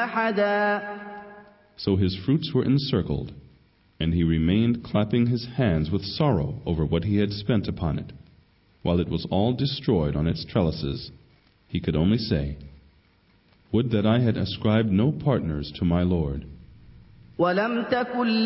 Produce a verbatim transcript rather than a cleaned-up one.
أحدا. So his fruits were encircled, and he remained clapping his hands with sorrow over what he had spent upon it. While it was all destroyed on its trellises, he could only say, "Would that I had ascribed no partners to my Lord." وَلَمْ تَكُنْ